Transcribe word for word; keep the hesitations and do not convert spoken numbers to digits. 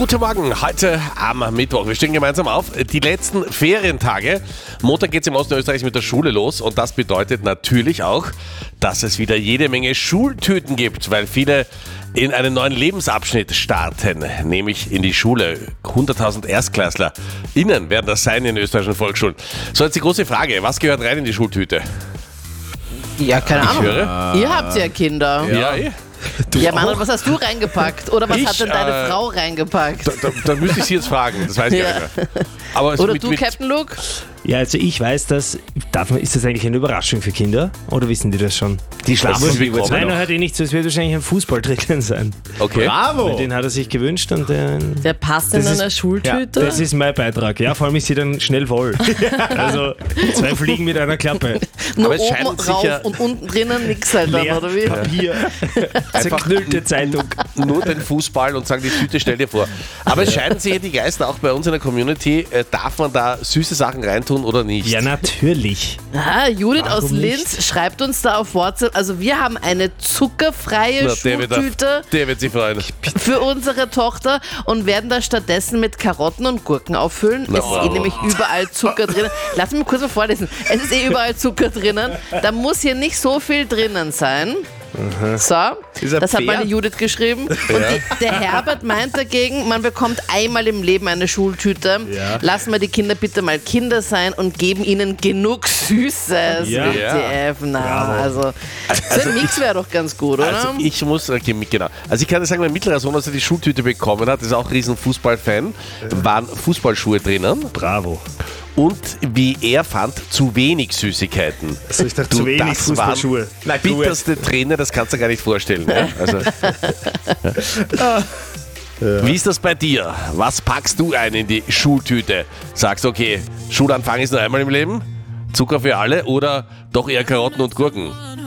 Guten Morgen, heute am Mittwoch. Wir stehen gemeinsam auf. Die letzten Ferientage. Montag geht es im Osten Österreichs mit der Schule los und das bedeutet natürlich auch, dass es wieder jede Menge Schultüten gibt, weil viele in einen neuen Lebensabschnitt starten, nämlich in die Schule. hunderttausend Erstklässler innen werden das sein in österreichischen Volksschulen. So, jetzt die große Frage, was gehört rein in die Schultüte? Ja, keine Ich Ahnung. höre. Ihr habt ja Kinder. Ja, eh. Du ja, Manuel, was hast du reingepackt? Oder was Ich, hat denn deine äh, Frau reingepackt? Da, da, da müsste ich Sie jetzt fragen, das weiß ich Ja. gar nicht mehr. Aber es Oder mit, du, mit, Captain Luke? Ja, also ich weiß das. Darf man, ist das eigentlich eine Überraschung für Kinder? Oder wissen die das schon? Die schlafen wie Nein, Nein, er hört eh nicht so. Es wird wahrscheinlich ein Fußball drinnen sein. Okay. Weil den hat er sich gewünscht und den... Der passt in Das ist- einer Ja, Schultüte? das ist mein Beitrag. Ja, vor allem ist sie dann schnell voll. Also zwei Fliegen mit einer Klappe. Nur aber es oben scheint rauf sicher- und unten drinnen nix halt dann, Leer. oder wie? Papier. Zerknüllte Zeitung. nur den Fußball und sagen, die Tüte stell dir vor. Aber es scheiden sich ja die Geister auch bei uns in der Community. Äh, darf man da süße Sachen reintun oder nicht? Ja, natürlich. Ah, Judith Warum aus Linz nicht? schreibt uns da auf WhatsApp, also wir haben eine zuckerfreie Na, der, wird da, Schultüte der wird sich freuen. für unsere Tochter und werden da stattdessen mit Karotten und Gurken auffüllen. Na, es ist eh bravo. nämlich überall Zucker drinnen. Lass mich mal kurz mal vorlesen. Es ist eh überall Zucker drinnen. Da muss hier nicht so viel drinnen sein. So, Ist er das hat fair? meine Judith geschrieben. Und die, der Herbert meint dagegen, man bekommt einmal im Leben eine Schultüte. Ja. Lassen wir die Kinder bitte mal Kinder sein und geben ihnen genug Süßes. Ja. W T F, na, Bravo. also, so ein Mix wäre doch ganz gut, oder? Also ich muss, okay, genau. Also ich kann dir sagen, mein mittlerer Sohn, als er die Schultüte bekommen hat, ist auch ein riesen Fußballfan, waren Fußballschuhe drinnen Bravo. und wie er fand, zu wenig Süßigkeiten. Also ich dachte, Du, zu wenig das Fußballschuhe. waren bitterste Tränen, das kannst du gar nicht vorstellen. Ne? Also, Wie ist das bei dir? Was packst du ein in die Schultüte? Sagst, okay, Schulanfang ist nur einmal im Leben, Zucker für alle oder doch eher Karotten und Gurken?